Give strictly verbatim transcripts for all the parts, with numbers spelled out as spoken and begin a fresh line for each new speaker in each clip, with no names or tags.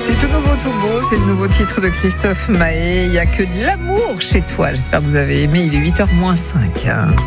C'est tout nouveau, tout beau, c'est le nouveau titre de Christophe Maé. Il n'y a que de l'amour chez toi. J'espère que vous avez aimé. Il est huit heures moins cinq.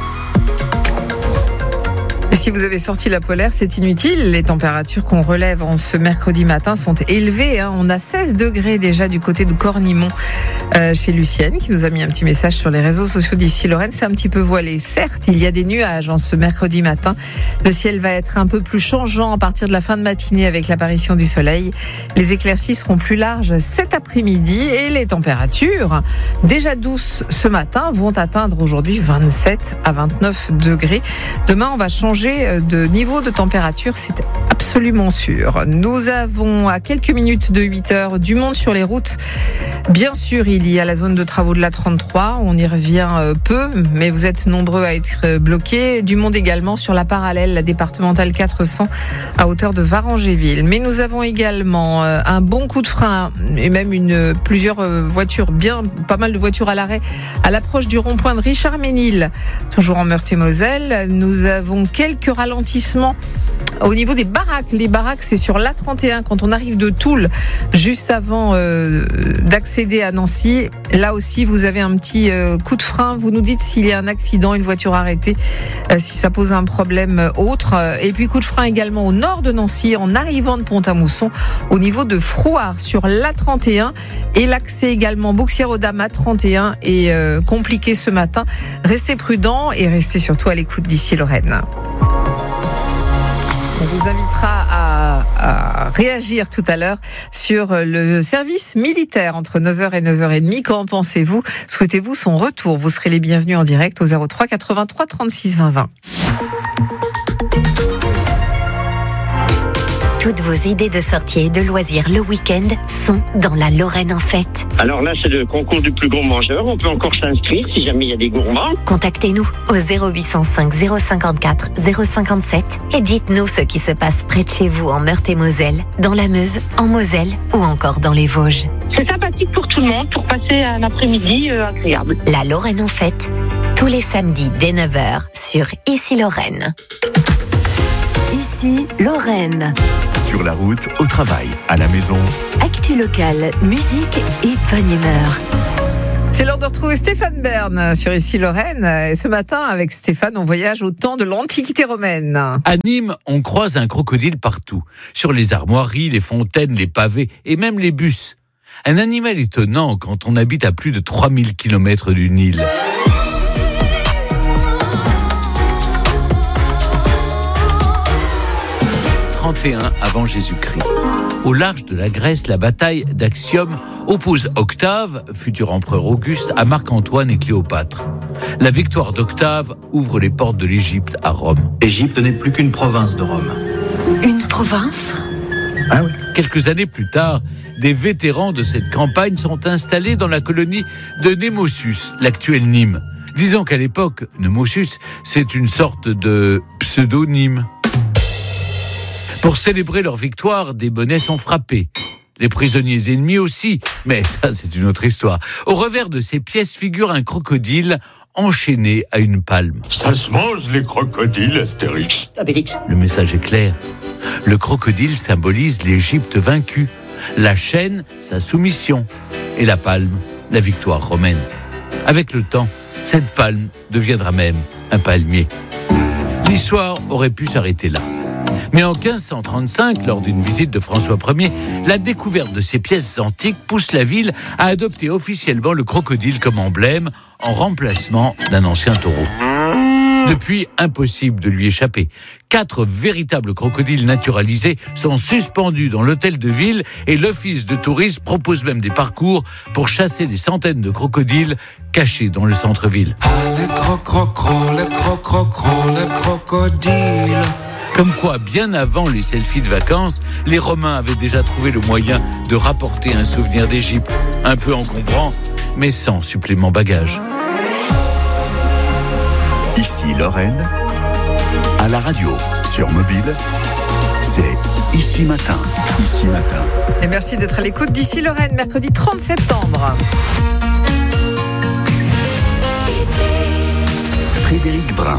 Et si vous avez sorti la polaire, c'est inutile. Les températures qu'on relève en ce mercredi matin sont élevées. Hein. On a seize degrés déjà du côté de Cornimont euh, chez Lucienne, qui nous a mis un petit message sur les réseaux sociaux d'ici Lorraine. C'est un petit peu voilé. Certes, il y a des nuages en ce mercredi matin. Le ciel va être un peu plus changeant à partir de la fin de matinée avec l'apparition du soleil. Les éclaircies seront plus larges cet après-midi et les températures, déjà douces ce matin, vont atteindre aujourd'hui vingt-sept à vingt-neuf degrés. Demain, on va changer de niveau de température, c'est absolument sûr. Nous avons à quelques minutes de huit heures du monde sur les routes. Bien sûr, il y a la zone de travaux de la trente-trois, on y revient peu, mais vous êtes nombreux à être bloqués. Du monde également sur la parallèle, la départementale quatre cents à hauteur de Varangéville. Mais nous avons également un bon coup de frein et même une, plusieurs voitures, bien pas mal de voitures à l'arrêt à l'approche du rond-point de Richard-Ménil, toujours en Meurthe-et-Moselle. Nous avons quelques ralentissements au niveau des baraques. Les baraques, c'est sur l'A trente et un quand on arrive de Toul, juste avant euh, d'accéder à Nancy. Là aussi, vous avez un petit euh, coup de frein. Vous nous dites s'il y a un accident, une voiture arrêtée, euh, si ça pose un problème autre. Et puis coup de frein également au nord de Nancy, en arrivant de Pont-à-Mousson, au niveau de Frouard sur l'A trente et un. Et l'accès également Bouxières-aux-Dames à trente et un est euh, compliqué ce matin. Restez prudents et restez surtout à l'écoute d'ici Lorraine. On vous invitera à, à réagir tout à l'heure sur le service militaire entre neuf heures et neuf heures trente. Qu'en pensez-vous ? Souhaitez-vous son retour ? Vous serez les bienvenus en direct au zéro trois quatre-vingt-trois trente-six vingt vingt.
Toutes vos idées de sortie et de loisirs le week-end sont dans la Lorraine en fête.
Alors là, c'est le concours du plus gros mangeur. On peut encore s'inscrire si jamais il y a des gourmands.
Contactez-nous au zéro huit cent cinq zéro cinquante-quatre zéro cinquante-sept et dites-nous ce qui se passe près de chez vous en Meurthe-et-Moselle, dans la Meuse, en Moselle ou encore dans les Vosges.
C'est sympathique pour tout le monde, pour passer un après-midi euh, agréable.
La Lorraine en fête, tous les samedis dès neuf heures sur Ici Lorraine.
Ici Lorraine.
Sur la route, au travail, à la maison.
Actu locale, musique et bonne humeur.
C'est l'heure de retrouver Stéphane Bern sur Ici Lorraine. Et ce matin, avec Stéphane, on voyage au temps de l'Antiquité romaine.
À Nîmes, on croise un crocodile partout. Sur les armoiries, les fontaines, les pavés et même les bus. Un animal étonnant quand on habite à plus de trois mille kilomètres du Nil. trente et un avant Jésus-Christ. Au large de la Grèce, la bataille d'Actium oppose Octave, futur empereur Auguste, à Marc-Antoine et Cléopâtre. La victoire d'Octave ouvre les portes de l'Égypte à Rome.
L'Égypte n'est plus qu'une province de Rome.
Une province ?
Ah oui.
Quelques années plus tard, des vétérans de cette campagne sont installés dans la colonie de Nemausus, l'actuelle Nîmes. Disons qu'à l'époque, Nemausus, c'est une sorte de pseudonyme. Pour célébrer leur victoire, des bonnets sont frappés. Les prisonniers ennemis aussi, mais ça c'est une autre histoire. Au revers de ces pièces figure un crocodile enchaîné à une palme.
Ça se mange les crocodiles, Astérix.
Le message est clair. Le crocodile symbolise l'Égypte vaincue, la chaîne, sa soumission, et la palme, la victoire romaine. Avec le temps, cette palme deviendra même un palmier. L'histoire aurait pu s'arrêter là. Mais en quinze cent trente-cinq, lors d'une visite de François Ier, la découverte de ces pièces antiques pousse la ville à adopter officiellement le crocodile comme emblème, en remplacement d'un ancien taureau. Depuis, impossible de lui échapper. Quatre véritables crocodiles naturalisés sont suspendus dans l'hôtel de ville et l'office de tourisme propose même des parcours pour chasser des centaines de crocodiles cachés dans le centre-ville.
Ah, le crocrocro, le crocrocro, le crocodile.
Comme quoi, bien avant les selfies de vacances, les Romains avaient déjà trouvé le moyen de rapporter un souvenir d'Égypte. Un peu encombrant, mais sans supplément bagage.
Ici Lorraine, à la radio, sur mobile, c'est Ici Matin. Ici Matin.
Et merci d'être à l'écoute d'ici Lorraine, mercredi trente septembre.
Frédéric Brun.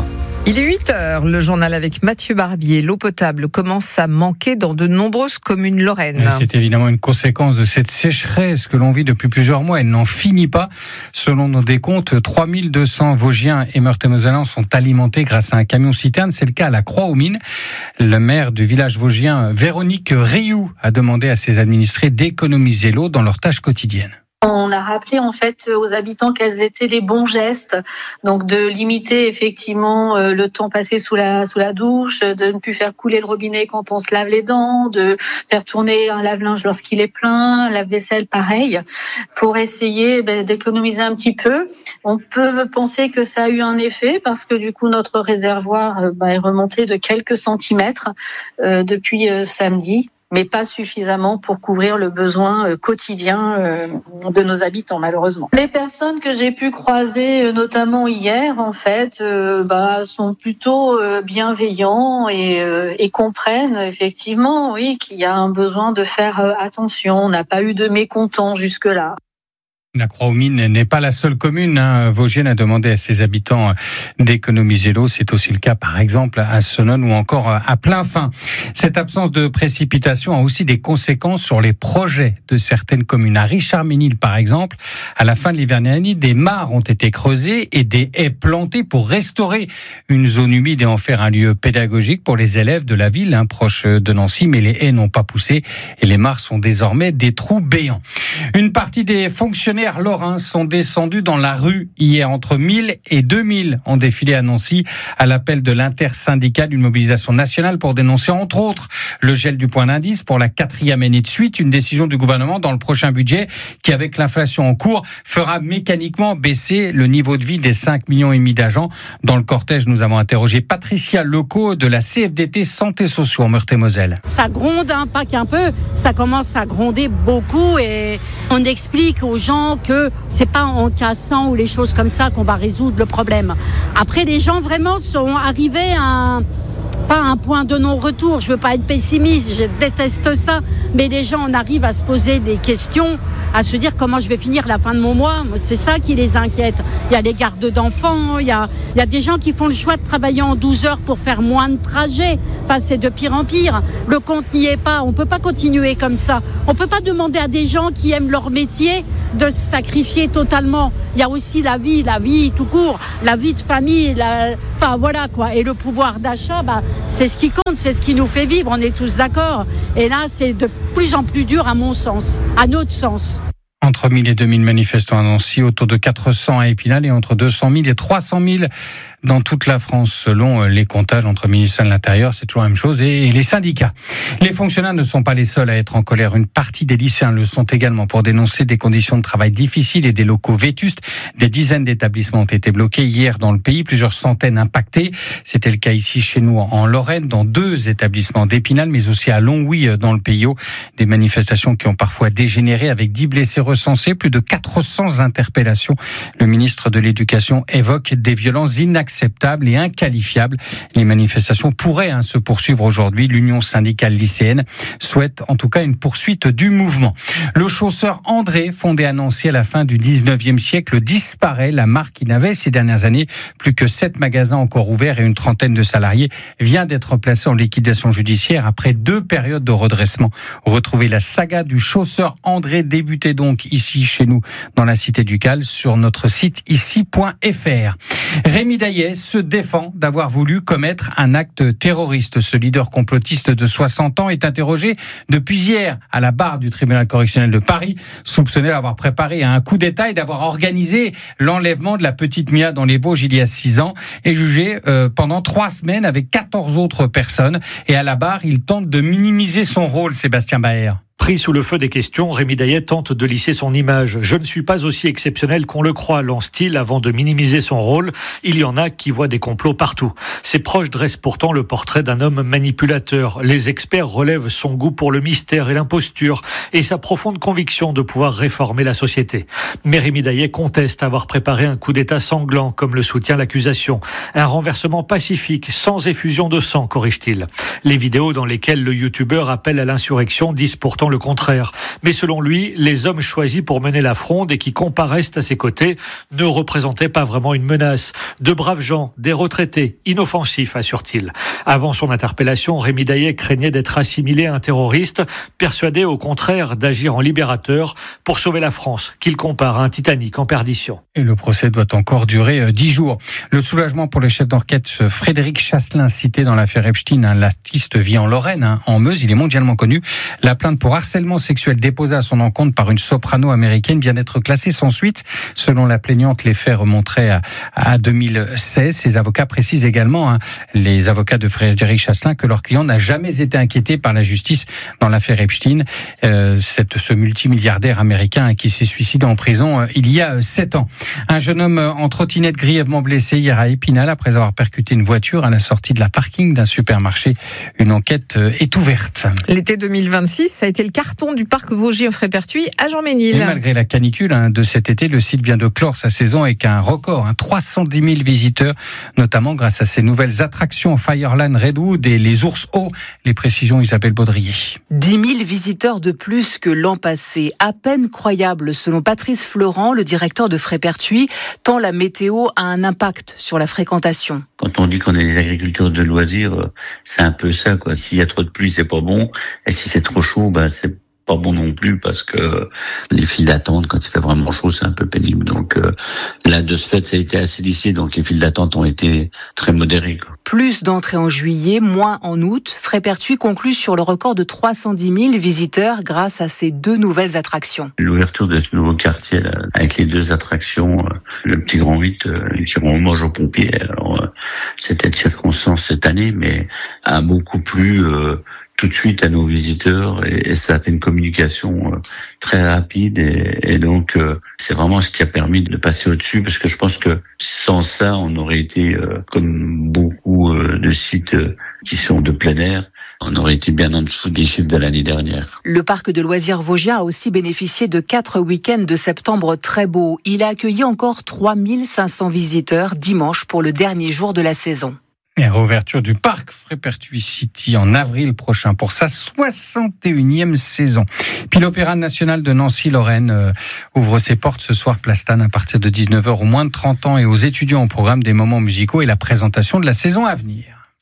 Il est huit heures, le journal avec Mathieu Barbier. L'eau potable commence à manquer dans de nombreuses communes lorraines.
C'est évidemment une conséquence de cette sécheresse que l'on vit depuis plusieurs mois. Elle n'en finit pas. Selon nos décomptes, trois mille deux cents Vosgiens et Meurthe-et-Mosellans sont alimentés grâce à un camion-citerne. C'est le cas à la Croix-aux-Mines. Le maire du village vosgien, Véronique Rioux, a demandé à ses administrés d'économiser l'eau dans leurs tâches quotidiennes.
On a rappelé en fait aux habitants quels étaient les bons gestes, donc de limiter effectivement le temps passé sous la sous la douche, de ne plus faire couler le robinet quand on se lave les dents, de faire tourner un lave-linge lorsqu'il est plein, un lave-vaisselle pareil, pour essayer ben, d'économiser un petit peu. On peut penser que ça a eu un effet parce que du coup notre réservoir ben, est remonté de quelques centimètres euh, depuis euh, samedi, mais pas suffisamment pour couvrir le besoin quotidien de nos habitants, malheureusement. Les personnes que j'ai pu croiser, notamment hier, en fait, euh, bah, sont plutôt bienveillants et, euh, et comprennent effectivement, oui, qu'il y a un besoin de faire attention. On n'a pas eu de mécontents jusque-là.
La Croix-aux-Mines n'est pas la seule commune. Hein. Vosgienne a demandé à ses habitants d'économiser l'eau. C'est aussi le cas, par exemple, à Senones ou encore à Plainfin. Cette absence de précipitation a aussi des conséquences sur les projets de certaines communes. À Richard-Ménil, par exemple, à la fin de l'hivernale, des mares ont été creusées et des haies plantées pour restaurer une zone humide et en faire un lieu pédagogique pour les élèves de la ville, hein, proche de Nancy. Mais les haies n'ont pas poussé et les mares sont désormais des trous béants. Une partie des fonctionnaires lorrains sont descendus dans la rue hier. Entre mille et deux mille ont défilé à Nancy à l'appel de l'intersyndicale, une mobilisation nationale pour dénoncer entre autres le gel du point d'indice pour la quatrième année de suite, une décision du gouvernement dans le prochain budget qui, avec l'inflation en cours, fera mécaniquement baisser le niveau de vie des cinq millions et demi d'agents. Dans le cortège, nous avons interrogé Patricia Lecaux de la C F D T Santé Sociaux en Meurthe-et-Moselle.
Ça gronde, hein, pas qu'un peu, ça commence à gronder beaucoup et on explique aux gens que c'est pas en cassant ou les choses comme ça qu'on va résoudre le problème. Après, les gens vraiment sont arrivés à un, pas un point de non-retour. Je veux pas être pessimiste, je déteste ça, mais les gens en arrivent à se poser des questions, à se dire comment je vais finir la fin de mon mois. C'est ça qui les inquiète. Il y a les gardes d'enfants, il y a, il y a des gens qui font le choix de travailler en douze heures pour faire moins de trajets. Enfin, c'est de pire en pire. Le compte n'y est pas. On peut pas continuer comme ça. On peut pas demander à des gens qui aiment leur métier de se sacrifier totalement. Il y a aussi la vie, la vie tout court, la vie de famille, la... enfin voilà quoi. Et le pouvoir d'achat, bah, c'est ce qui compte, c'est ce qui nous fait vivre, on est tous d'accord. Et là, c'est de plus en plus dur à mon sens, à notre sens.
Entre mille et deux mille manifestants à Nancy, autour de quatre cents à Épinal et entre deux cent mille et trois cent mille dans toute la France, selon les comptages entre ministères de l'Intérieur. C'est toujours la même chose. Et les syndicats. Les fonctionnaires ne sont pas les seuls à être en colère. Une partie des lycéens le sont également pour dénoncer des conditions de travail difficiles et des locaux vétustes. Des dizaines d'établissements ont été bloqués hier dans le pays, plusieurs centaines impactés. C'était le cas ici chez nous en Lorraine, dans deux établissements d'Épinal, mais aussi à Longwy dans le Pays. Des manifestations qui ont parfois dégénéré avec dix blessés recensés, plus de quatre cents interpellations. Le ministre de l'Éducation évoque des violences inacceptables et inqualifiables. Les manifestations pourraient hein, se poursuivre aujourd'hui. L'Union syndicale lycéenne souhaite en tout cas une poursuite du mouvement. Le chausseur André, fondé à Nancy à la fin du dix-neuvième siècle, disparaît. La marque qui n'avait ces dernières années plus que sept magasins encore ouverts et une trentaine de salariés vient d'être placée en liquidation judiciaire après deux périodes de redressement. Retrouvez la saga du chausseur André, débutée donc ici chez nous dans la cité du Cal sur notre site ici point f r. Rémi Daillet se défend d'avoir voulu commettre un acte terroriste. Ce leader complotiste de soixante ans est interrogé depuis hier à la barre du tribunal correctionnel de Paris, soupçonné d'avoir préparé un coup d'État et d'avoir organisé l'enlèvement de la petite Mia dans les Vosges il y a six ans, et jugé euh, pendant trois semaines avec quatorze autres personnes. Et à la barre, il tente de minimiser son rôle, Sébastien Baer.
Pris sous le feu des questions, Rémi Daillet tente de lisser son image. Je ne suis pas aussi exceptionnel qu'on le croit, lance-t-il avant de minimiser son rôle. Il y en a qui voient des complots partout. Ses proches dressent pourtant le portrait d'un homme manipulateur. Les experts relèvent son goût pour le mystère et l'imposture et sa profonde conviction de pouvoir réformer la société. Mais Rémi Daillet conteste avoir préparé un coup d'État sanglant, comme le soutient l'accusation. Un renversement pacifique, sans effusion de sang, corrige-t-il. Les vidéos dans lesquelles le youtubeur appelle à l'insurrection disent pourtant prétend le contraire. Mais selon lui, les hommes choisis pour mener la fronde et qui comparaissent à ses côtés ne représentaient pas vraiment une menace. De braves gens, des retraités, inoffensifs, assure-t-il. Avant son interpellation, Rémi Daillet craignait d'être assimilé à un terroriste, persuadé au contraire d'agir en libérateur pour sauver la France, qu'il compare à un Titanic en perdition.
Et le procès doit encore durer dix jours. Le soulagement pour le chef d'enquête Frédéric Chasselin, cité dans l'affaire Epstein. Hein, l'artiste vit en Lorraine, hein, en Meuse, il est mondialement connu. La plainte pour harcèlement sexuel déposée à son encontre par une soprano américaine vient d'être classée sans suite. Selon la plaignante, les faits remonteraient à, à deux mille seize. Ses avocats précisent également, hein, les avocats de Frédéric Chasselin, que leur client n'a jamais été inquiété par la justice dans l'affaire Epstein. Euh, cette, ce multimilliardaire américain hein, qui s'est suicidé en prison euh, il y a sept ans. Un jeune homme en trottinette grièvement blessé hier à Épinal après avoir percuté une voiture à la sortie de la parking d'un supermarché. Une enquête euh, est ouverte.
L'été deux mille vingt-six, ça a été le carton du parc Vosgiens-Frépertuis à Jean-Ménil.
Et malgré la canicule hein, de cet été, le site vient de clore sa saison avec un record, hein, trois cent dix mille visiteurs, notamment grâce à ses nouvelles attractions Fireland Redwood et les ours hauts. Les précisions Isabelle Baudrier.
dix mille visiteurs de plus que l'an passé. À peine croyable selon Patrice Florent, le directeur de Frépertuis, tant la météo a un impact sur la fréquentation.
Quand on dit qu'on est des agriculteurs de loisirs, c'est un peu ça, quoi. S'il y a trop de pluie, c'est pas bon. Et si c'est trop chaud, ben, c'est pas bon non plus parce que les files d'attente, quand il fait vraiment chaud, c'est un peu pénible. Donc euh, là, de ce fait, ça a été assez lissé. Donc les files d'attente ont été très modérées, quoi.
Plus d'entrées en juillet, moins en août. Frépertuis conclut sur le record de trois cent dix mille visiteurs grâce à ces deux nouvelles attractions.
L'ouverture de ce nouveau quartier, là, avec les deux attractions, euh, le petit grand huit, euh, qui rend hommage aux pompiers. Alors, euh, c'était de circonstance cette année, mais a beaucoup plu euh, tout de suite à nos visiteurs et, et ça a fait une communication euh, très rapide et, et donc euh, c'est vraiment ce qui a permis de passer au-dessus parce que je pense que sans ça on aurait été euh, comme beaucoup euh, de sites euh, qui sont de plein air. On aurait été bien en dessous des chiffres de l'année dernière.
Le parc de loisirs vosgien a aussi bénéficié de quatre week-ends de septembre très beaux. Il a accueilli encore trois mille cinq cents visiteurs dimanche pour le dernier jour de la saison.
Et réouverture du parc Frépertuis City en avril prochain pour sa soixante et unième saison. Puis l'Opéra national de Nancy-Lorraine euh, ouvre ses portes ce soir Plastane à partir de dix-neuf heures aux moins de trente ans et aux étudiants au programme des moments musicaux et la présentation de la saison à venir.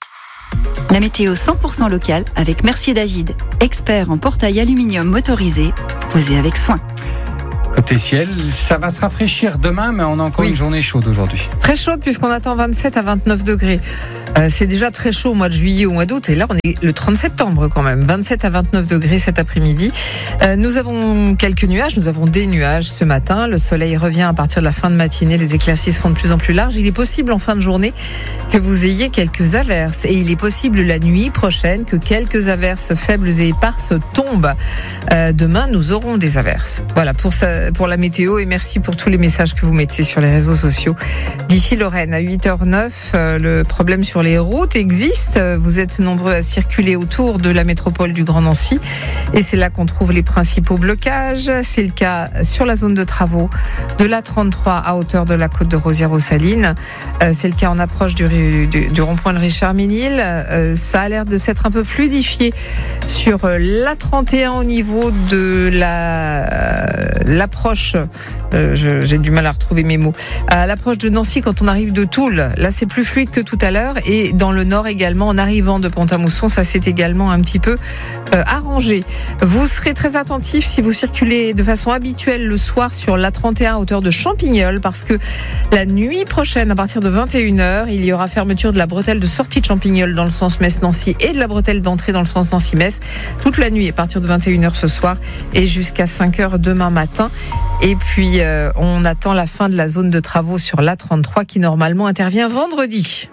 La météo cent pour cent locale avec Mercier David, expert en portail aluminium motorisé, posé avec soin.
Côté ciel, ça va se rafraîchir demain, mais on a encore oui. une journée chaude aujourd'hui.
Très chaude puisqu'on attend vingt-sept à vingt-neuf degrés. Euh, c'est déjà très chaud au mois de juillet, au mois d'août, et là on est le trente septembre quand même, vingt-sept à vingt-neuf degrés cet après-midi. Euh, nous avons quelques nuages, nous avons des nuages ce matin. Le soleil revient à partir de la fin de matinée, les éclaircies se font de plus en plus larges. Il est possible en fin de journée que vous ayez quelques averses, et il est possible la nuit prochaine que quelques averses faibles et éparses tombent. Euh, demain, nous aurons des averses. Voilà pour ça. Pour la météo et merci pour tous les messages que vous mettez sur les réseaux sociaux. D'ici Lorraine, à huit heures neuf, euh, le problème sur les routes existe. Vous êtes nombreux à circuler autour de la métropole du Grand Nancy et c'est là qu'on trouve les principaux blocages. C'est le cas sur la zone de travaux de l'A trente-trois à hauteur de la côte de Rosières-aux-Salines. Euh, c'est le cas en approche du, du, du rond-point de Richard-Ménil. Euh, ça a l'air de s'être un peu fluidifié sur l'A trente et un au niveau de la, la L'approche, euh, je, j'ai du mal à retrouver mes mots, à l'approche de Nancy quand on arrive de Toul, là c'est plus fluide que tout à l'heure et dans le nord également en arrivant de Pont-à-Mousson, ça s'est également un petit peu euh, arrangé. Vous serez très attentifs si vous circulez de façon habituelle le soir sur l'A trente et un à hauteur de Champignol parce que la nuit prochaine à partir de vingt et une heures, il y aura fermeture de la bretelle de sortie de Champignol dans le sens Metz-Nancy et de la bretelle d'entrée dans le sens Nancy-Metz toute la nuit à partir de vingt et une heures ce soir et jusqu'à cinq heures demain matin. Et puis, euh, on attend la fin de la zone de travaux sur l'A trente-trois qui, normalement, intervient vendredi.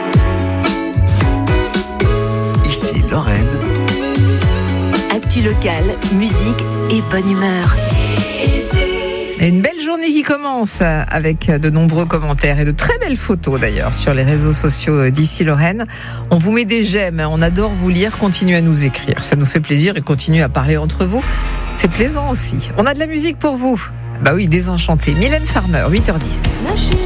Ici, Lorraine.
Actu locale, musique et bonne humeur.
Et une belle journée qui commence avec de nombreux commentaires et de très belles photos d'ailleurs sur les réseaux sociaux d'ici Lorraine. On vous met des j'aime, on adore vous lire, continuez à nous écrire. Ça nous fait plaisir et continuez à parler entre vous. C'est plaisant aussi. On a de la musique pour vous. Bah oui, Désenchanté. Mylène Farmer, huit heures dix.